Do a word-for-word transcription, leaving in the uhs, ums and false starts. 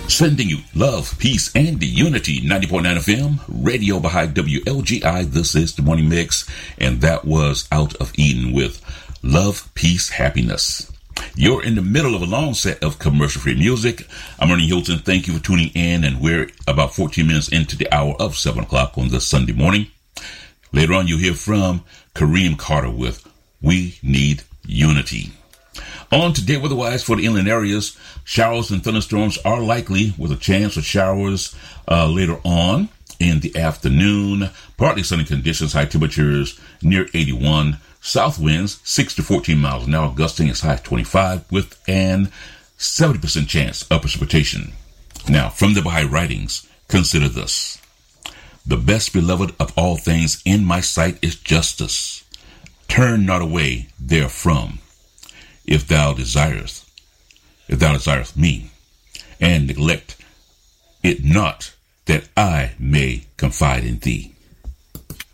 Sending you love, peace, and unity. ninety point nine F M, Radio Baha'i W L G I. This is the Morning Mix, and that was Out of Eden with Love, Peace, Happiness. You're in the middle of a long set of commercial-free music. I'm Ernie Hilton. Thank you for tuning in, and we're about fourteen minutes into the hour of seven o'clock on this Sunday morning. Later on, you'll hear from Kareem Carter with We Need Unity. On today, weather-wise for the inland areas, showers and thunderstorms are likely with a chance of showers uh, later on in the afternoon. Partly sunny conditions, high temperatures near eighty-one. South winds six to fourteen miles an hour, gusting as high as twenty-five with an seventy percent chance of precipitation. Now, from the Baha'i writings, consider this. The best beloved of all things in my sight is justice. Turn not away therefrom. If thou desirest, if thou desirest me, and neglect it not, that I may confide in thee.